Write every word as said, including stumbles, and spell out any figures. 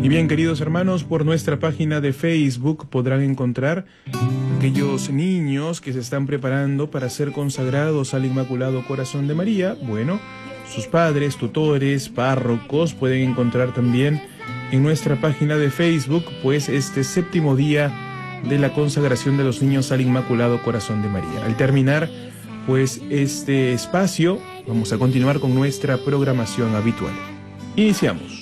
Y bien, queridos hermanos, por nuestra página de Facebook podrán encontrar aquellos niños que se están preparando para ser consagrados al Inmaculado Corazón de María. Bueno, sus padres, tutores, párrocos pueden encontrar también en nuestra página de Facebook pues este séptimo día de la consagración de los niños al Inmaculado Corazón de María. Al terminar pues este espacio, vamos a continuar con nuestra programación habitual. Iniciamos.